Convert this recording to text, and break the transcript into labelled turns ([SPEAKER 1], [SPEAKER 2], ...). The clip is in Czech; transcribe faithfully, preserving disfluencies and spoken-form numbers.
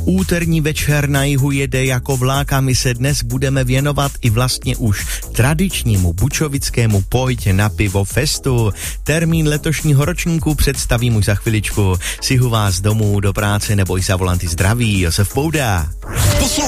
[SPEAKER 1] Úterní večer na jihu jede jako vlák a my se dnes budeme věnovat i vlastně už tradičnímu bučovickému Pojď na pivo festu. Termín letošního ročníku představím už za chviličku. Sihu vás domů, do práce nebo i za volanty zdraví. Josef Pouda.